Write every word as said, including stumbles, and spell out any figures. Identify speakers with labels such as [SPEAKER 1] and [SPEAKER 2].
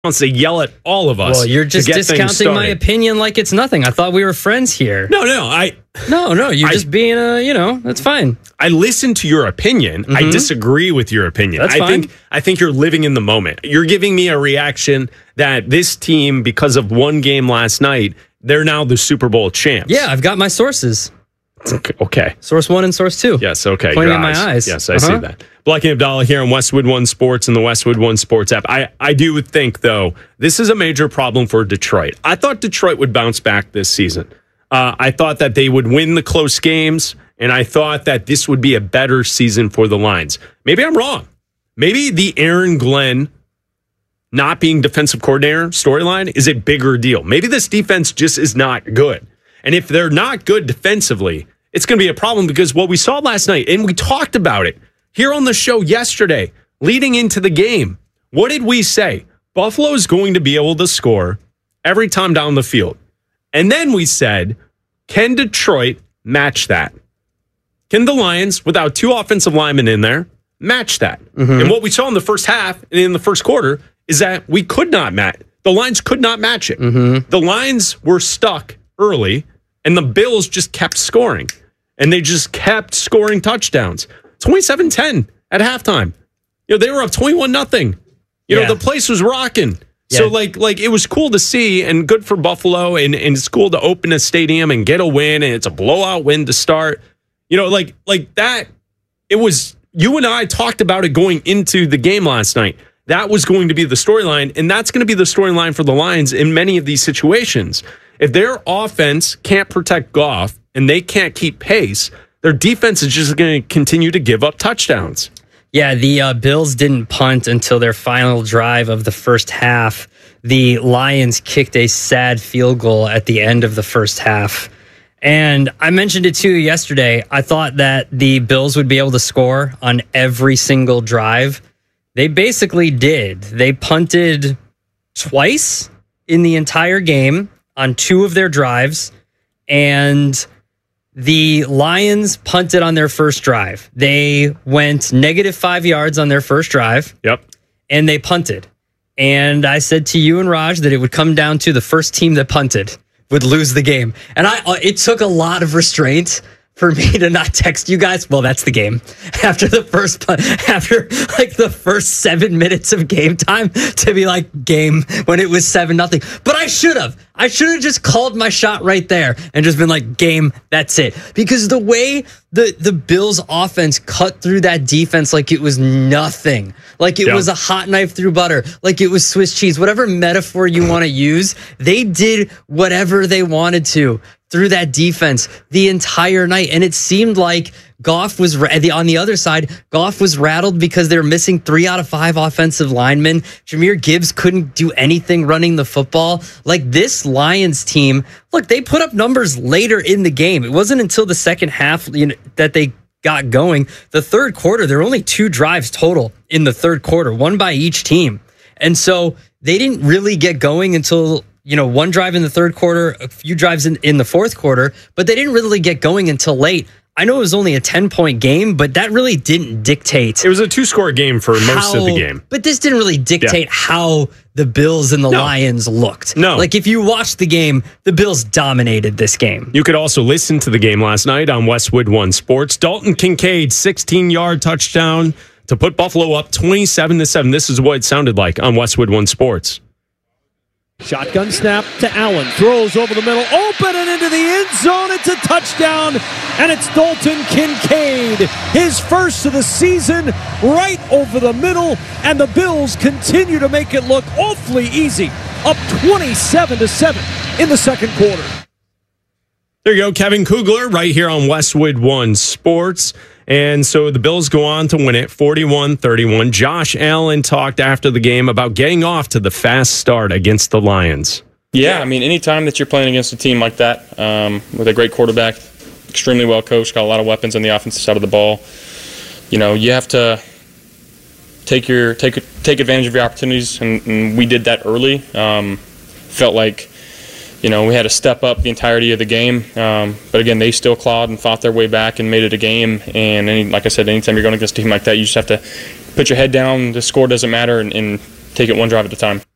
[SPEAKER 1] wants to yell at all of us.
[SPEAKER 2] Well, you're just discounting my opinion like it's nothing. I thought we were friends here.
[SPEAKER 1] No, no, I...
[SPEAKER 2] No, no, you're I, just being a, you know, that's fine.
[SPEAKER 1] I listen to your opinion. Mm-hmm. I disagree with your opinion.
[SPEAKER 2] That's
[SPEAKER 1] I
[SPEAKER 2] fine.
[SPEAKER 1] think I think you're living in the moment. You're giving me a reaction that this team, because of one game last night, they're now the Super Bowl champs.
[SPEAKER 2] Yeah, I've got my sources.
[SPEAKER 1] Okay. okay.
[SPEAKER 2] Source one and source two.
[SPEAKER 1] Yes, okay.
[SPEAKER 2] Pointing at my eyes.
[SPEAKER 1] Yes, I
[SPEAKER 2] uh-huh.
[SPEAKER 1] see that. Black and Abdallah here on Westwood One Sports and the Westwood One Sports app. I, I do think, though, this is a major problem for Detroit. I thought Detroit would bounce back this season. Uh, I thought that they would win the close games, and I thought that this would be a better season for the Lions. Maybe I'm wrong. Maybe the Aaron Glenn not being defensive coordinator storyline is a bigger deal. Maybe this defense just is not good. And if they're not good defensively, it's going to be a problem, because what we saw last night, and we talked about it here on the show yesterday, leading into the game, what did we say? Buffalo is going to be able to score every time down the field. And then we said, can Detroit match that? Can the Lions, without two offensive linemen in there, match that? Mm-hmm. And what we saw in the first half and in the first quarter is that we could not match. The Lions could not match it. Mm-hmm. The Lions were stuck early, and the Bills just kept scoring. And they just kept scoring touchdowns. twenty-seven ten at halftime. You know, they were up twenty-one nothing. You know,
[SPEAKER 2] yeah.
[SPEAKER 1] the place was rocking.
[SPEAKER 2] Yeah.
[SPEAKER 1] So, like, like it was cool to see, and good for Buffalo, and, and it's cool to open a stadium and get a win, and it's a blowout win to start. You know, like, like that, it was, you and I talked about it going into the game last night. That was going to be the storyline, and that's going to be the storyline for the Lions in many of these situations. If their offense can't protect Goff and they can't keep pace, their defense is just going to continue to give up touchdowns.
[SPEAKER 2] Yeah, the uh, Bills didn't punt until their final drive of the first half. The Lions kicked a sad field goal at the end of the first half. And I mentioned it to you yesterday. I thought that the Bills would be able to score on every single drive. They basically did. They punted twice in the entire game on two of their drives, and the Lions punted on their first drive. They went negative five yards on their first drive.
[SPEAKER 1] Yep.
[SPEAKER 2] And they punted. And I said to you and Raj that it would come down to the first team that punted would lose the game. And I, it took a lot of restraint for me to not text you guys. Well, that's the game. After the first, after like the first seven minutes of game time, to be like game when it was seven nothing. But I should have. I should have just called my shot right there and just been like, game, that's it. Because the way the, the Bills offense cut through that defense like it was nothing, like it yeah. was a hot knife through butter, like it was Swiss cheese, whatever metaphor you want to use, they did whatever they wanted to through that defense the entire night. And it seemed like Goff was, on the other side, Goff was rattled because they were missing three out of five offensive linemen. Jahmyr Gibbs couldn't do anything running the football. Like, this Lions team, look, they put up numbers later in the game. It wasn't until the second half, you know, that they got going. The third quarter, there were only two drives total in the third quarter, one by each team. And so they didn't really get going until, you know, one drive in the third quarter, a few drives in, in the fourth quarter, but they didn't really get going until late. I know it was only a ten-point game, but that really didn't dictate.
[SPEAKER 1] It was a two-score game for how, most of the game.
[SPEAKER 2] But this didn't really dictate yeah. how the Bills and the no. Lions looked.
[SPEAKER 1] No.
[SPEAKER 2] Like, if you watched the game, the Bills dominated this game.
[SPEAKER 1] You could also listen to the game last night on Westwood One Sports. Dalton Kincaid, sixteen-yard touchdown to put Buffalo up twenty-seven to seven. This is what it sounded like on Westwood One Sports.
[SPEAKER 3] Shotgun snap to Allen. Throws over the middle. Open and into the end zone. It's a touchdown. And it's Dalton Kincaid. His first of the season, right over the middle. And the Bills continue to make it look awfully easy. Up twenty-seven to seven in the second quarter.
[SPEAKER 1] There you go. Kevin Kugler right here on Westwood One Sports. And so the Bills go on to win it forty-one thirty-one. Josh Allen talked after the game about getting off to the fast start against the Lions.
[SPEAKER 4] Yeah, I mean, anytime that you're playing against a team like that, um, with a great quarterback, extremely well coached, got a lot of weapons on the offensive side of the ball, you know, you have to take your take take advantage of your opportunities, and, and we did that early. Um, felt like, you know, we had to step up the entirety of the game. Um, but again, they still clawed and fought their way back and made it a game. And any, like I said, anytime you're going against a team like that, you just have to put your head down. The score doesn't matter, and, and take it one drive at a time.